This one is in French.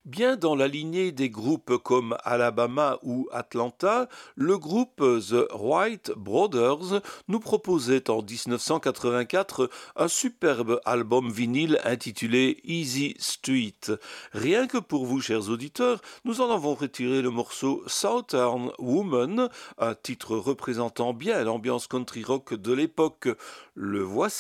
Bien dans la lignée des groupes comme Alabama ou Atlanta, le groupe The White Brothers nous proposait en 1984 un superbe album vinyle intitulé Easy Street. Rien que pour vous, chers auditeurs, nous en avons retiré le morceau Southern Woman, un titre représentant bien l'ambiance country rock de l'époque. Le voici.